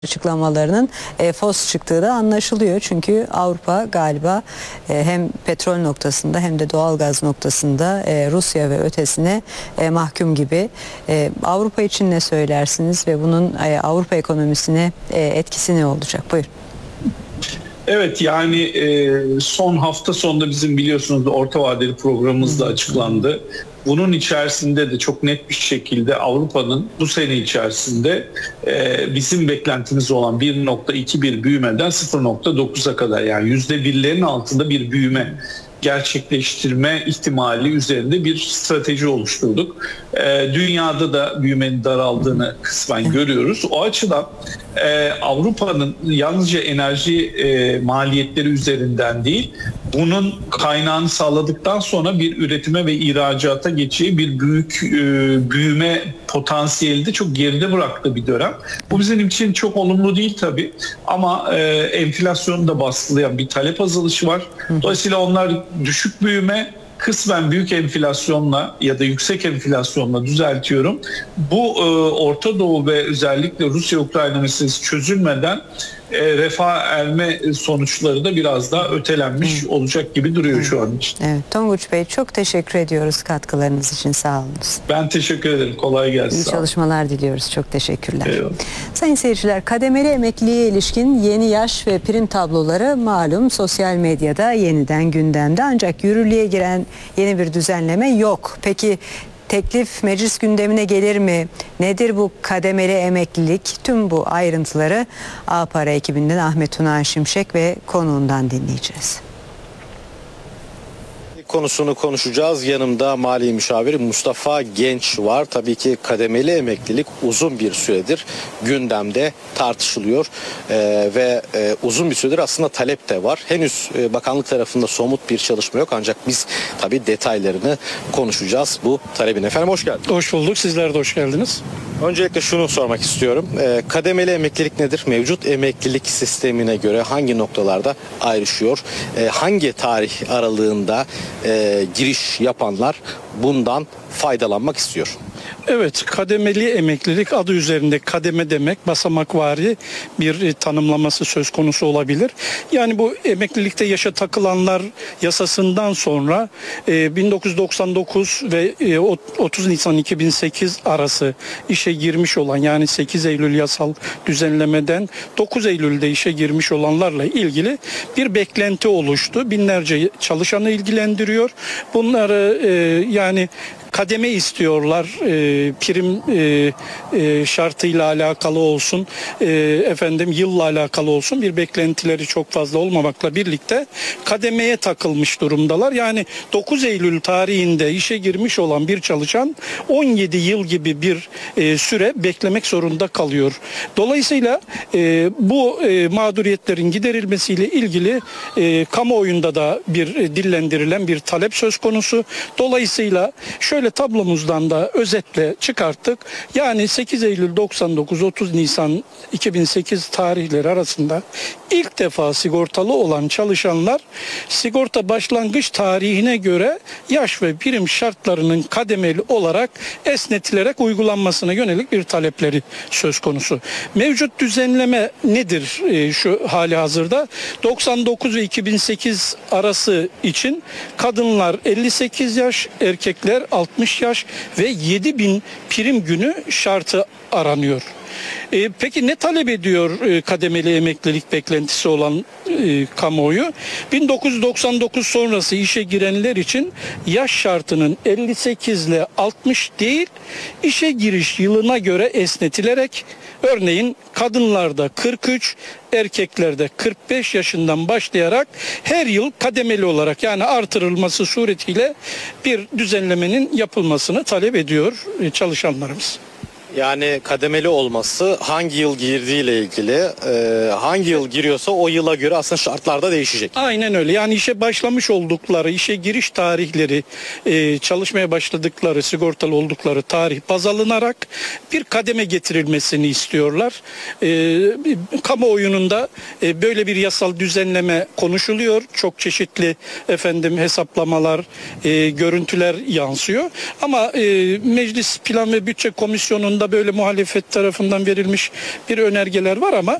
açıklamalarının fos çıktığı da anlaşılıyor. Çünkü Avrupa galiba hem petrol noktasında hem de doğalgaz noktasında Rusya ve ötesine mahkum gibi. Avrupa için ne söylersiniz ve bunun Avrupa ekonomisine etkisi ne olacak? Buyurun. Evet, yani son hafta sonunda bizim biliyorsunuz orta vadeli programımız da açıklandı. Bunun içerisinde de çok net bir şekilde Avrupa'nın bu sene içerisinde bizim beklentimiz olan 1.21 büyümeden 0.9'a kadar, yani %1'lerin altında bir büyüme gerçekleştirme ihtimali üzerinde bir strateji oluşturduk. Dünyada da büyümenin daraldığını kısmen görüyoruz. O açıdan Avrupa'nın yalnızca enerji maliyetleri üzerinden değil, bunun kaynağını sağladıktan sonra bir üretime ve ihracata geçeceği bir büyük büyüme potansiyeli de çok geride bıraktığı bir dönem. Bu bizim için çok olumlu değil tabii, ama enflasyonu da baskılayan bir talep azalışı var. Dolayısıyla onlar düşük büyüme, kısmen büyük enflasyonla ya da yüksek enflasyonla düzeltiyorum. Bu Orta Doğu ve özellikle Rusya-Ukrayna meselesi çözülmeden refah erme sonuçları da biraz daha ötelenmiş olacak gibi duruyor şu an için. Evet, Tonguç Bey, çok teşekkür ediyoruz katkılarınız için, sağ olun. Ben teşekkür ederim. Kolay gelsin. İyi çalışmalar diliyoruz. Çok teşekkürler. Eyvallah. Sayın seyirciler, kademeli emekliliğe ilişkin yeni yaş ve prim tabloları malum sosyal medyada yeniden gündemde, ancak yürürlüğe giren yeni bir düzenleme yok. Peki teklif meclis gündemine gelir mi? Nedir bu kademeli emeklilik? Tüm bu ayrıntıları A-Para ekibinden Ahmet Tuna Şimşek ve konuğundan dinleyeceğiz. Konusunu konuşacağız. Yanımda Mali Müşaviri Mustafa Genç var. Tabii ki kademeli emeklilik uzun bir süredir gündemde tartışılıyor ve uzun bir süredir aslında talep de var. Henüz bakanlık tarafında somut bir çalışma yok, ancak biz tabii detaylarını konuşacağız bu talebin. Efendim hoş geldiniz. Hoş bulduk. Sizler de hoş geldiniz. Öncelikle şunu sormak istiyorum. Kademeli emeklilik nedir? Mevcut emeklilik sistemine göre hangi noktalarda ayrışıyor? Hangi tarih aralığında giriş yapanlar bundan faydalanmak istiyor? Evet, kademeli emeklilik adı üzerinde kademe demek, basamakvari bir tanımlaması söz konusu olabilir. Yani bu emeklilikte yaşa takılanlar yasasından sonra 1999 ve 30 Nisan 2008 arası işe girmiş olan, yani 8 Eylül yasal düzenlemeden 9 Eylül'de işe girmiş olanlarla ilgili bir beklenti oluştu. Binlerce çalışanı ilgilendiriyor. Bunları yani kademe istiyorlar, prim şartıyla alakalı olsun, yılla alakalı olsun, bir beklentileri çok fazla olmamakla birlikte kademeye takılmış durumdalar. Yani 9 Eylül tarihinde işe girmiş olan bir çalışan 17 yıl gibi bir süre beklemek zorunda kalıyor. Dolayısıyla bu mağduriyetlerin giderilmesiyle ilgili kamuoyunda da bir dillendirilen bir talep söz konusu. Dolayısıyla şöyle tablomuzdan da özetle çıkarttık. Yani 8 Eylül 99-30 Nisan 2008 tarihleri arasında ilk defa sigortalı olan çalışanlar sigorta başlangıç tarihine göre yaş ve prim şartlarının kademeli olarak esnetilerek uygulanmasına yönelik bir talepleri söz konusu. Mevcut düzenleme nedir şu hali hazırda? 99 ve 2008 arası için kadınlar 58 yaş, erkekler 60 yaş ve 7.000 prim günü şartı aranıyor. Peki ne talep ediyor kademeli emeklilik beklentisi olan kamuoyu? 1999 sonrası işe girenler için yaş şartının 58 ile 60 değil, işe giriş yılına göre esnetilerek, örneğin kadınlarda 43, erkeklerde 45 yaşından başlayarak her yıl kademeli olarak, yani artırılması suretiyle bir düzenlemenin yapılmasını talep ediyor çalışanlarımız. Yani kademeli olması hangi yıl girdiğiyle ilgili, hangi yıl giriyorsa o yıla göre aslında şartlar da değişecek. Aynen öyle. Yani işe başlamış oldukları, işe giriş tarihleri, çalışmaya başladıkları, sigortalı oldukları tarih baz alınarak bir kademe getirilmesini istiyorlar. Kamuoyunun da böyle bir yasal düzenleme konuşuluyor. Çok çeşitli hesaplamalar, görüntüler yansıyor. Ama Meclis Plan ve Bütçe Komisyonu'nda konuda böyle muhalefet tarafından verilmiş bir önergeler var ama